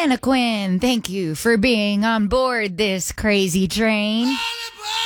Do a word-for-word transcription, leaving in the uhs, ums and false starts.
Anna Quinn, thank you for being on board this crazy train.